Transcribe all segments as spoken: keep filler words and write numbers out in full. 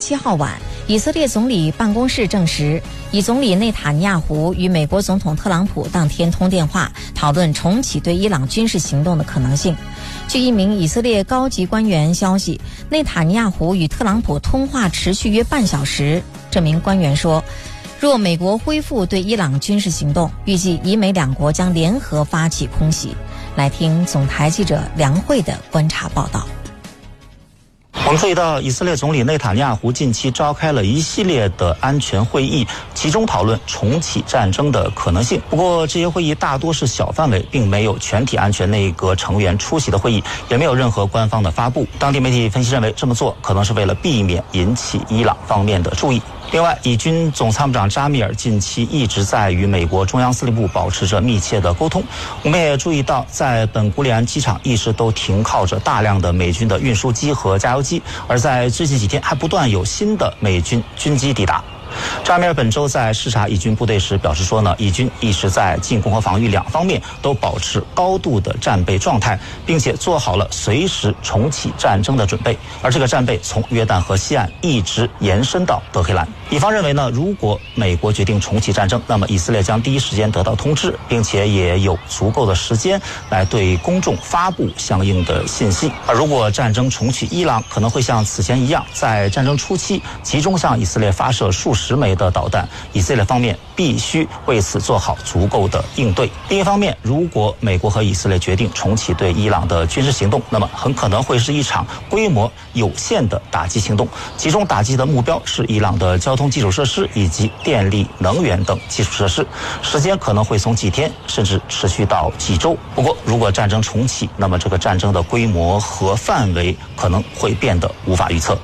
七号晚，以色列总理办公室证实，以总理内塔尼亚胡与美国总统特朗普当天通电话，讨论重启对伊朗军事行动的可能性。据一名以色列高级官员消息，内塔尼亚胡与特朗普通话持续约半小时。这名官员说，若美国恢复对伊朗军事行动，预计以美两国将联合发起空袭。来听总台记者梁慧的观察报道。 我们注意到，以色列总理内塔尼亚胡近期召开了一系列的安全会议，其中讨论重启战争的可能性。不过，这些会议大多是小范围，并没有全体安全内阁成员出席的会议，也没有任何官方的发布。当地媒体分析认为，这么做可能是为了避免引起伊朗方面的注意。另外，以军总参谋长扎米尔近期一直在与美国中央司令部保持着密切的沟通。我们也注意到，在本古里安机场一直都停靠着大量的美军的运输机和加油机，而在最近几天还不断有新的美军军机抵达。扎米尔本周在视察以军部队时表示说呢，以军一直在进攻和防御两方面都保持高度的战备状态，并且做好了随时重启战争的准备。而这个战备从约旦河西岸一直延伸到德黑兰。以方认为呢，如果美国决定重启战争，那么以色列将第一时间得到通知，并且也有足够的时间来对公众发布相应的信息。而如果战争重启，伊朗可能会像此前一样，在战争初期集中向以色列发射数十枚的导弹，以色列方面必须为此做好足够的应对。另一方面，如果美国和以色列决定重启对伊朗的军事行动，那么很可能会是一场规模有限的打击行动，其中打击的目标是伊朗的交通基础设施以及电力、能源等基础设施，时间可能会从几天甚至持续到几周。不过，如果战争重启，那么这个战争的规模和范围可能会变得无法预测。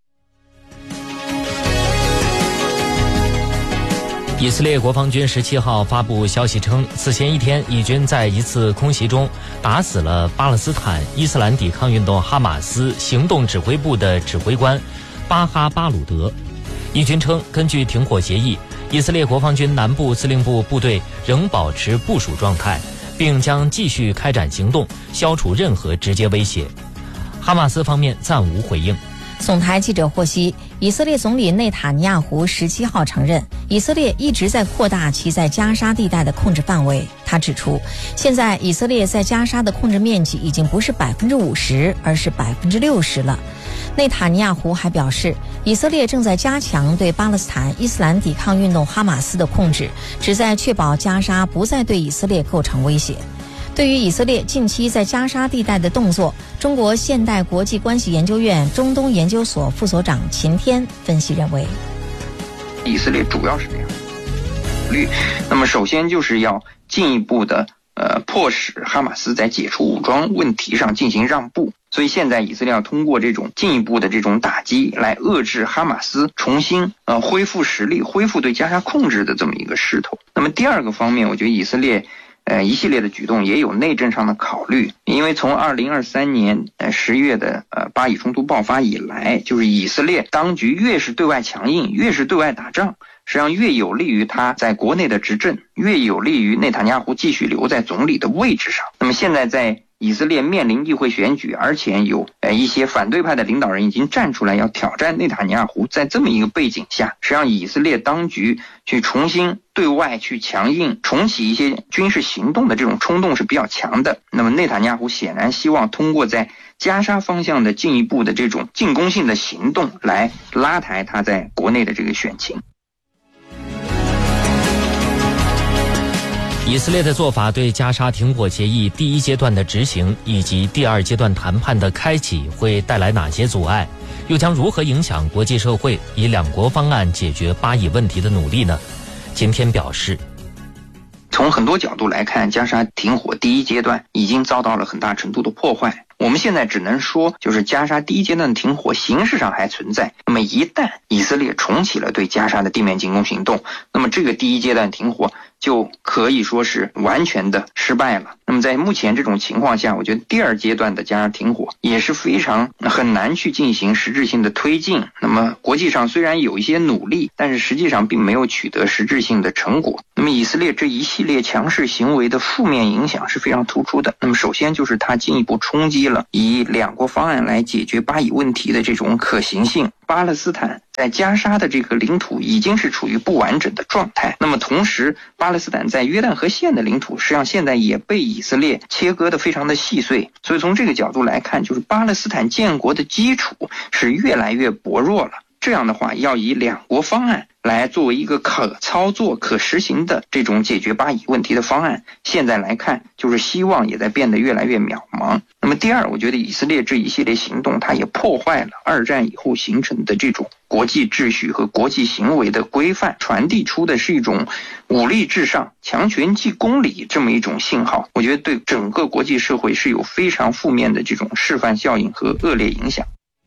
以色列国防军十七号发布消息称，此前一天，以军在一次空袭中打死了巴勒斯坦伊斯兰抵抗运动哈马斯行动指挥部的指挥官巴哈巴鲁德。以军称，根据停火协议，以色列国防军南部司令部部队仍保持部署状态，并将继续开展行动，消除任何直接威胁。哈马斯方面暂无回应。 总台记者获悉，以色列总理内塔尼亚胡十七号承认，以色列一直在扩大其在加沙地带的控制范围。他指出，现在以色列在加沙的控制面积已经不是百分之五十，而是百分之六十了。内塔尼亚胡还表示，以色列正在加强对巴勒斯坦伊斯兰抵抗运动哈马斯的控制，旨在确保加沙不再对以色列构成威胁。对于以色列近期在加沙地带的动作，中国现代国际关系研究院中东研究所副所长秦天分析认为， 以色列主要是这样虑，那么首先就是要进一步的呃迫使哈马斯在解除武装问题上进行让步，所以现在以色列要通过这种进一步的这种打击来遏制哈马斯重新呃恢复实力、恢复对加沙控制的这么一个势头。那么第二个方面，我觉得以色列呃，一系列的举动也有内政上的考虑，因为从二零二三年呃十月的呃巴以冲突爆发以来，就是以色列当局越是对外强硬，越是对外打仗，实际上越有利于他在国内的执政，越有利于内塔尼亚胡继续留在总理的位置上。那么现在在以色列面临议会选举，而且有呃一些反对派的领导人已经站出来要挑战内塔尼亚胡，在这么一个背景下，实际上以色列当局去重新对外去强硬重启一些军事行动的这种冲动是比较强的。那么内塔尼亚胡显然希望通过在加沙方向的进一步的这种进攻性的行动来拉抬他在国内的这个选情。 以色列的做法对加沙停火协议第一阶段的执行以及第二阶段谈判的开启会带来哪些阻碍？又将如何影响国际社会以两国方案解决巴以问题的努力呢？今天表示， 从很多角度来看，加沙停火第一阶段已经遭到了很大程度的破坏。我们现在只能说，就是加沙第一阶段的停火形式上还存在。那么一旦以色列重启了对加沙的地面进攻行动，那么这个第一阶段停火就可以说是完全的失败了。那么在目前这种情况下，我觉得第二阶段的加沙停火也是非常很难去进行实质性的推进。那么国际上虽然有一些努力，但是实际上并没有取得实质性的成果。那么以色列这一系列强势行为的负面影响是非常突出的。那么首先就是它进一步冲击了以两国方案来解决巴以问题的这种可行性。 巴勒斯坦在加沙的这个领土已经是处于不完整的状态。那么同时，巴勒斯坦在约旦河县的领土实际上现在也被以色列切割得非常的细碎。所以从这个角度来看，就是巴勒斯坦建国的基础是越来越薄弱了。这样的话，要以两国方案来作为一个可操作、可实行的这种解决巴以问题的方案，现在来看，就是希望也在变得越来越渺茫。那么第二，我觉得以色列这一系列行动，它也破坏了二战以后形成的这种国际秩序和国际行为的规范，传递出的是一种武力至上、强权即公理这么一种信号。我觉得对整个国际社会是有非常负面的这种示范效应和恶劣影响。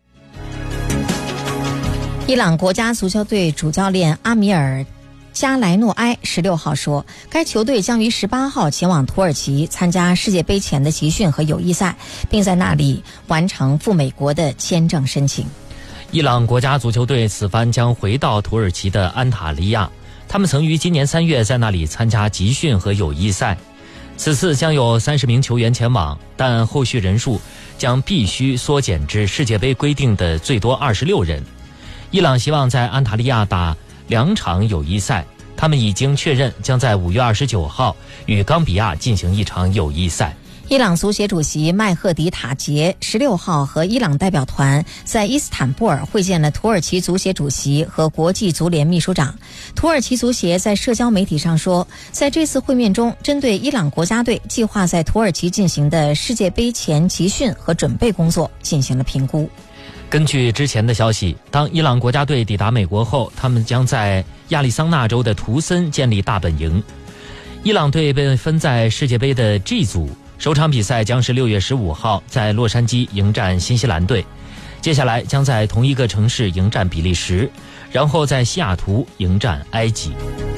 伊朗国家足球队主教练阿米尔加莱诺埃十六号说，该球队将于十八号前往土耳其参加世界杯前的集训和友谊赛，并在那里完成赴美国的签证申请。 伊朗国家足球队此番将回到土耳其的安塔利亚，他们曾于今年三月在那里参加集训和友谊赛。此次将有三十名球员前往，但后续人数将必须缩减至世界杯规定的最多二十六人。伊朗希望在安塔利亚打两场友谊赛，他们已经确认将在五月二十九号与冈比亚进行一场友谊赛。 伊朗足协主席麦赫迪塔杰十六号和伊朗代表团在伊斯坦布尔会见了土耳其足协主席和国际足联秘书长。土耳其足协在社交媒体上说，在这次会面中，针对伊朗国家队计划在土耳其进行的世界杯前集训和准备工作进行了评估。 根据之前的消息，当伊朗国家队抵达美国后，他们将在亚利桑那州的图森建立大本营。伊朗队被分在世界杯的 G 组，首场比赛将是六月十五号在洛杉矶迎战新西兰队，接下来将在同一个城市迎战比利时，然后在西雅图迎战埃及。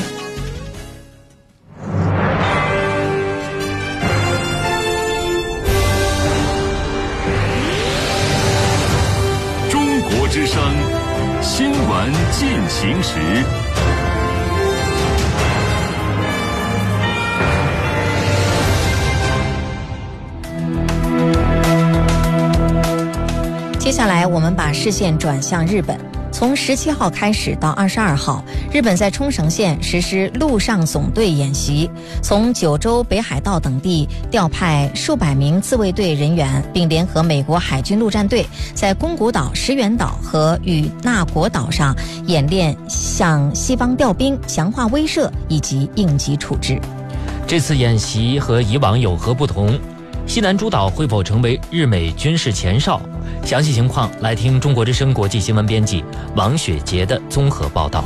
之声新闻进行时， 接下来我们把视线转向日本。从十七号开始到二十二号，日本在冲绳县实施陆上总队演习，从九州、北海道等地调派数百名自卫队人员，并联合美国海军陆战队在宫古岛、石垣岛和与那国岛上演练向西方调兵、强化威慑以及应急处置。 这次演习和以往有何不同？西南诸岛会否成为日美军事前哨？详细情况来听中国之声国际新闻编辑王雪杰的综合报道。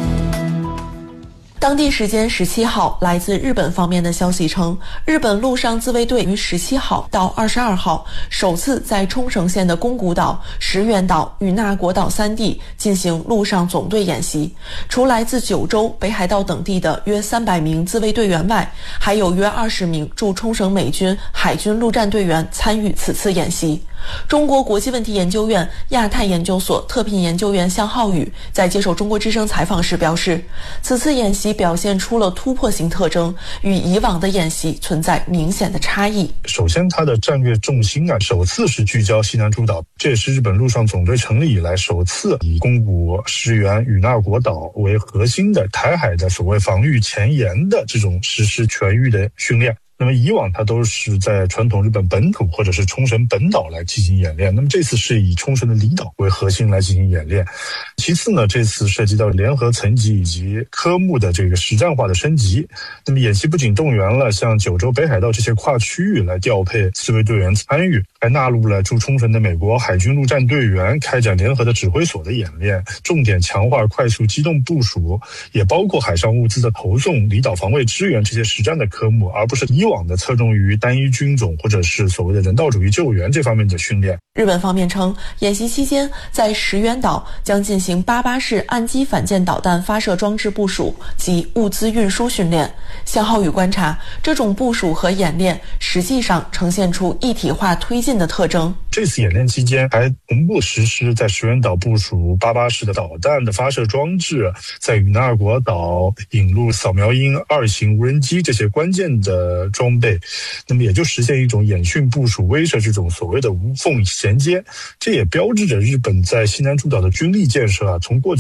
当地时间十七号，来自日本方面的消息称，日本陆上自卫队于十七号到二十二号首次在冲绳县的宫古岛、石垣岛与那国岛三地进行陆上总队演习。除来自九州、北海道等地的约三百名自卫队员外，还有约二十名驻冲绳美军海军陆战队员参与此次演习。中国国际问题研究院亚太研究所特聘研究员向浩宇在接受中国之声采访时表示，此次演习表现出了突破性特征，与以往的演习存在明显的差异。 首先，它的战略重心啊，首次是聚焦西南诸岛，这也是日本陆上总队成立以来首次以宫古、石垣、与那国岛为核心的台海的所谓防御前沿的这种实施全域的训练。那么以往它都是在传统日本本土或者是冲绳本岛来进行演练，那么这次是以冲绳的离岛为核心来进行演练。其次呢，这次涉及到联合层级以及科目的这个实战化的升级。那么演习不仅动员了像九州、北海道这些跨区域来调配自卫队员参与，还纳入了驻冲绳的美国海军陆战队员开展联合的指挥所的演练，重点强化快速机动部署，也包括海上物资的投送、离岛防卫支援这些实战的科目，而不是以往的侧重于单一军种或者是所谓的人道主义救援这方面的训练。 日本方面称，演习期间在石垣岛将进行八八式岸基反舰导弹发射装置部署及物资运输训练。向浩宇观察，这种部署和演练实际上呈现出一体化推进的特征。 这次演练期间还同步实施在石垣岛部署八八式的导弹的发射装置，在与那国岛引入扫描鹰二型无人机这些关键的装装备，那么也就实现一种演训部署威慑这种所谓的无缝衔接。这也标志着日本在西南诸岛的军力建设啊，从过去